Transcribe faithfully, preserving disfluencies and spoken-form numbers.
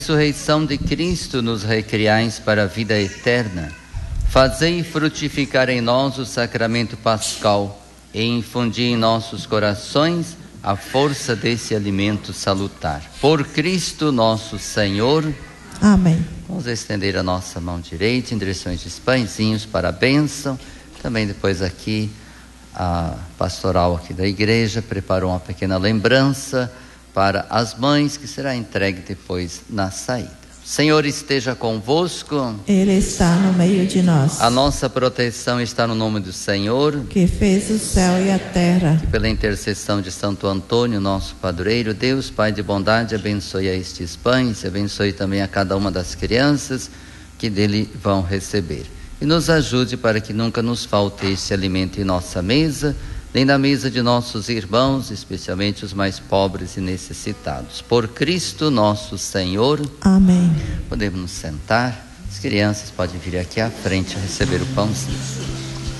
ressurreição de Cristo nos recriais para a vida eterna, fazei frutificar em nós o sacramento pascal e infundi em nossos corações a força desse alimento salutar. Por Cristo nosso Senhor. Amém. Vamos estender a nossa mão direita em direção a estes pãezinhos para a bênção. Também depois aqui a pastoral aqui da igreja preparou uma pequena lembrança para as mães, que será entregue depois na saída. Senhor esteja convosco. Ele está no meio de nós. A nossa proteção está no nome do Senhor, que fez o céu e a terra. Que pela intercessão de Santo Antônio, nosso padroeiro, Deus Pai de bondade, abençoe a estes pães, abençoe também a cada uma das crianças que dele vão receber. E nos ajude para que nunca nos falte esse alimento em nossa mesa, nem na mesa de nossos irmãos, especialmente os mais pobres e necessitados. Por Cristo nosso Senhor. Amém. Podemos nos sentar. As crianças podem vir aqui à frente receber o pãozinho.